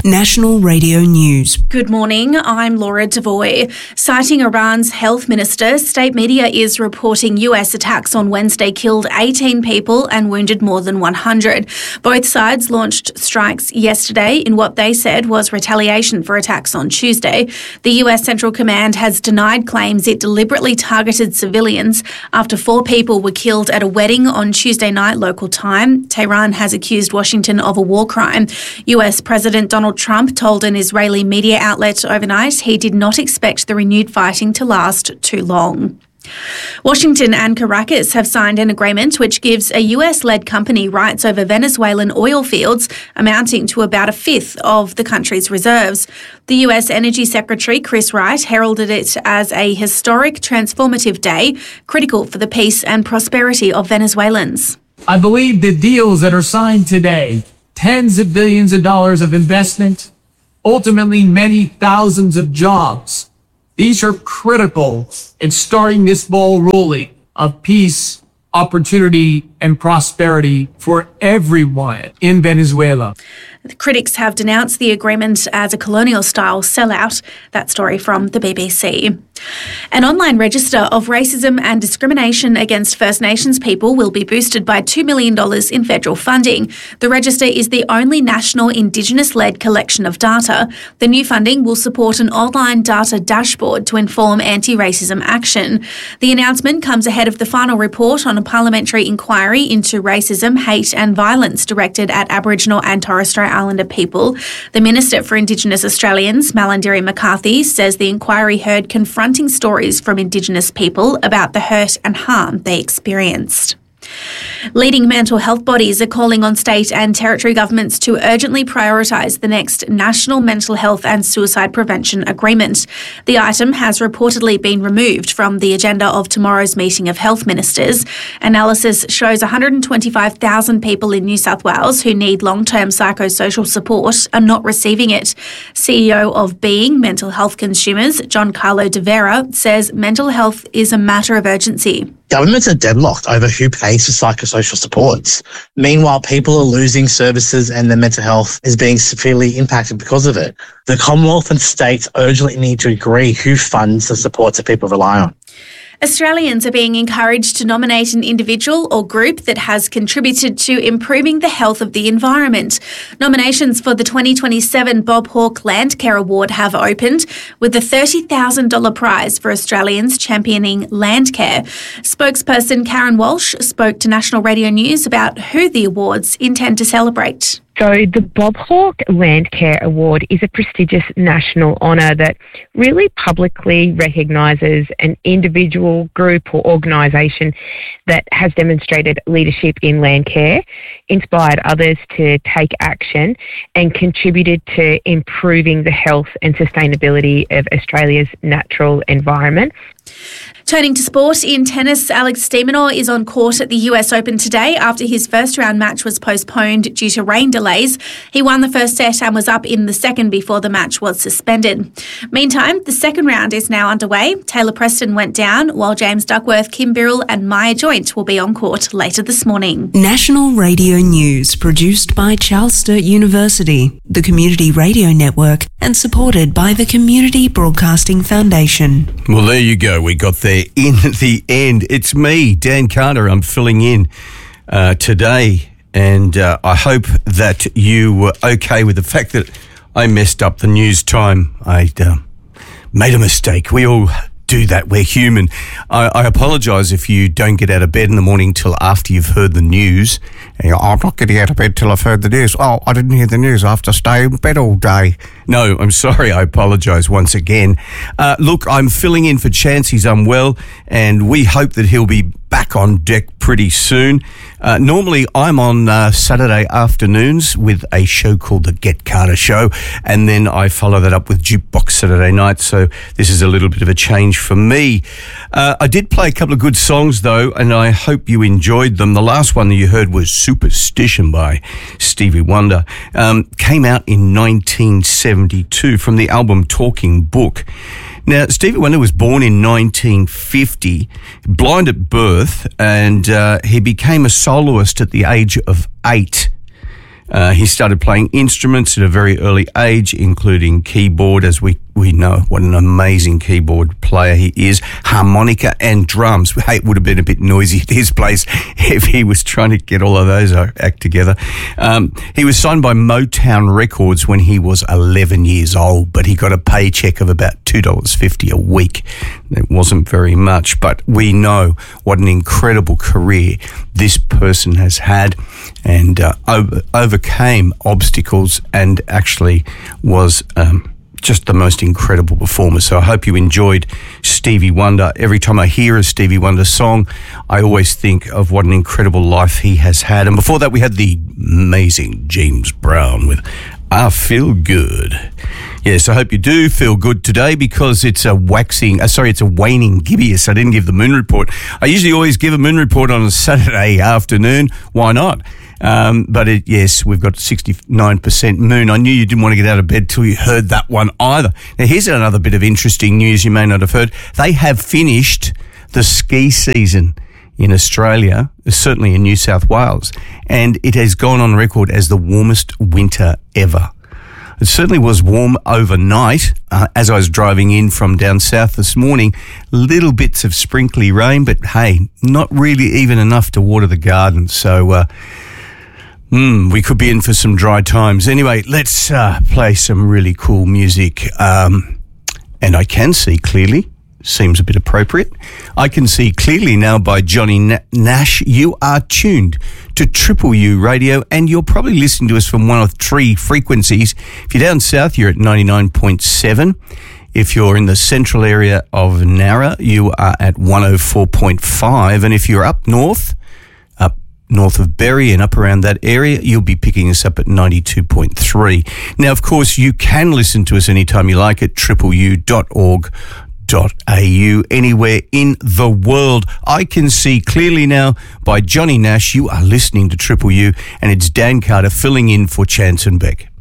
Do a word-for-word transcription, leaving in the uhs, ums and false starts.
National Radio News. Good morning, I'm Laura Devoy. Citing Iran's health minister, state media is reporting U S attacks on Wednesday killed eighteen people and wounded more than one hundred. Both sides launched strikes yesterday in what they said was retaliation for attacks on Tuesday. The U S Central Command has denied claims it deliberately targeted civilians after four people were killed at a wedding on Tuesday night local time. Tehran has accused Washington of a war crime. U S President Donald Trump told an Israeli media outlet overnight he did not expect the renewed fighting to last too long. Washington and Caracas have signed an agreement which gives a U S-led company rights over Venezuelan oil fields amounting to about a fifth of the country's reserves. The U S Energy Secretary Chris Wright heralded it as a historic, transformative day, critical for the peace and prosperity of Venezuelans. I believe the deals that are signed today, tens of billions of dollars of investment, ultimately many thousands of jobs. These are critical in starting this ball rolling of peace, opportunity, and prosperity for everyone in Venezuela. The critics have denounced the agreement as a colonial-style sellout. That story from the B B C. An online register of racism and discrimination against First Nations people will be boosted by two million dollars in federal funding. The register is the only national Indigenous-led collection of data. The new funding will support an online data dashboard to inform anti-racism action. The announcement comes ahead of the final report on a parliamentary inquiry into racism, hate and violence directed at Aboriginal and Torres Strait Islander people. The Minister for Indigenous Australians, Malarndirri McCarthy, says the inquiry heard confronting stories from Indigenous people about the hurt and harm they experienced. Leading mental health bodies are calling on state and territory governments to urgently prioritise the next National Mental Health and Suicide Prevention Agreement. The item has reportedly been removed from the agenda of tomorrow's meeting of health ministers. Analysis shows one hundred twenty-five thousand people in New South Wales who need long-term psychosocial support are not receiving it. C E O of Being Mental Health Consumers, John Carlo De Vera, says mental health is a matter of urgency. Governments are deadlocked over who pays for psychosocial supports. Meanwhile, people are losing services and their mental health is being severely impacted because of it. The Commonwealth and states urgently need to agree who funds the supports that people rely on. Australians are being encouraged to nominate an individual or group that has contributed to improving the health of the environment. Nominations for the twenty twenty-seven Bob Hawke Landcare Award have opened, with the thirty thousand dollars prize for Australians championing landcare. Spokesperson Karen Walsh spoke to National Radio News about who the awards intend to celebrate. So the Bob Hawke Landcare Award is a prestigious national honour that really publicly recognises an individual, group or organisation that has demonstrated leadership in landcare, inspired others to take action and contributed to improving the health and sustainability of Australia's natural environment. Turning to sport, in tennis, Alex de Minaur is on court at the U S Open today after his first round match was postponed due to rain delays. He won the first set and was up in the second before the match was suspended. Meantime, the second round is now underway. Taylor Preston went down, while James Duckworth, Kim Birrell and Maya Joint will be on court later this morning. National Radio News, produced by Charles Sturt University, the Community Radio Network, and supported by the Community Broadcasting Foundation. Well, there you go. We got there in the end. It's me, Dan Carter. I'm filling in uh, today, and uh, I hope that you were okay with the fact that I messed up the news time. I uh, made a mistake. We all do that. We're human. I, I apologise if you don't get out of bed in the morning till after you've heard the news. And you're, I'm not getting out of bed till I've heard the news. Oh, I didn't hear the news. I have to stay in bed all day. No, I'm sorry. I apologise once again. Uh, look, I'm filling in for Chance. He's unwell, and we hope that he'll be back on deck pretty soon. Uh, normally, I'm on uh, Saturday afternoons with a show called The Get Carter Show, and then I follow that up with Jukebox Saturday night, so this is a little bit of a change for me. Uh, I did play a couple of good songs, though, and I hope you enjoyed them. The last one that you heard was Superstition by Stevie Wonder. Um, came out in nineteen seventy-two from the album Talking Book. Now, Stevie Wonder was born in nineteen fifty, blind at birth, and uh, he became a soloist at the age of eight. Uh, he started playing instruments at a very early age, including keyboard, as we, we know what an amazing keyboard player he is, harmonica and drums. Hey, it would have been a bit noisy at his place if he was trying to get all of those act together. Um, he was signed by Motown Records when he was eleven years old, but he got a paycheck of about two dollars fifty a week. It wasn't very much, but we know what an incredible career this person has had, and uh, over, overcame obstacles and actually was um, just the most incredible performer. So I hope you enjoyed Stevie Wonder. Every time I hear a Stevie Wonder song, I always think of what an incredible life he has had. And before that, we had the amazing James Brown with I Feel Good. Yes, I hope you do feel good today, because it's a waxing, uh, sorry, it's a waning gibbous. I didn't give the moon report. I usually always give a moon report on a Saturday afternoon. Why not? Um, but it, yes, we've got sixty-nine percent moon. I knew you didn't want to get out of bed till you heard that one either. Now, here's another bit of interesting news you may not have heard. They have finished the ski season in Australia, certainly in New South Wales, and it has gone on record as the warmest winter ever. It certainly was warm overnight uh, as I was driving in from down south this morning. Little bits of sprinkly rain, but hey, not really even enough to water the garden. So uh, mm, we could be in for some dry times. Anyway, let's uh, play some really cool music. Um, and I can see clearly. Seems a bit appropriate. I Can See Clearly Now by Johnny Nash. You are tuned to Triple U Radio, and you're probably listening to us from one of three frequencies. If you're down south, you're at ninety-nine point seven. If you're in the central area of Narra, you are at one oh four point five. And if you're up north, up north of Berry and up around that area, you'll be picking us up at ninety-two point three. Now, of course, you can listen to us anytime you like at triple u dot org dot a u, anywhere in the world. I Can See Clearly Now by Johnny Nash. You are listening to Triple U, and it's Dan Carter filling in for Chanson Beck.